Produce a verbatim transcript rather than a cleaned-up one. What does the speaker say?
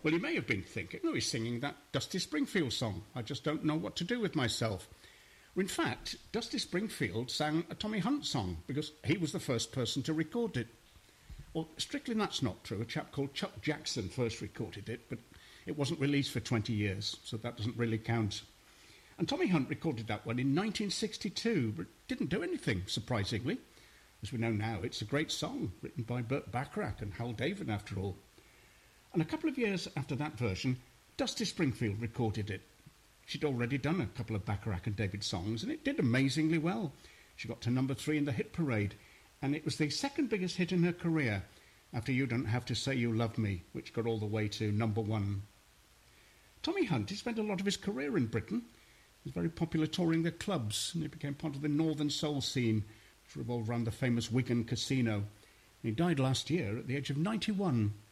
Well, you may have been thinking, oh, he's singing that Dusty Springfield song, I Just Don't Know What to Do With Myself. Well, in fact, Dusty Springfield sang a Tommy Hunt song because he was the first person to record it. Well, strictly that's not true. A chap called Chuck Jackson first recorded it, but it wasn't released for twenty years, so that doesn't really count. And Tommy Hunt recorded that one in nineteen sixty-two, but didn't do anything, surprisingly. As we know now, it's a great song, written by Burt Bacharach and Hal David, after all. And a couple of years after that version, Dusty Springfield recorded it. She'd already done a couple of Bacharach and David songs, and it did amazingly well. She got to number three in the hit parade, and it was the second biggest hit in her career, after You Don't Have to Say You Love Me, which got all the way to number one. Tommy Hunt, he spent a lot of his career in Britain. He was very popular touring the clubs, and he became part of the Northern Soul scene, which revolved around the famous Wigan Casino. And he died last year at the age of ninety-one.